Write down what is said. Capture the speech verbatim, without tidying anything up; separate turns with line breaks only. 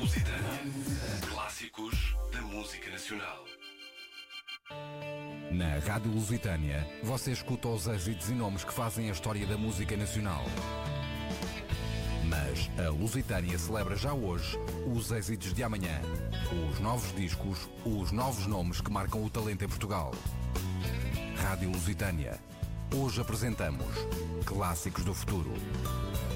Lusitânia. Clássicos da música nacional.
Na Rádio Lusitânia, você escuta os êxitos e nomes que fazem a história da música nacional. Mas a Lusitânia celebra já hoje os êxitos de amanhã. Os novos discos, os novos nomes que marcam o talento em Portugal. Rádio Lusitânia. Hoje apresentamos Clássicos do Futuro.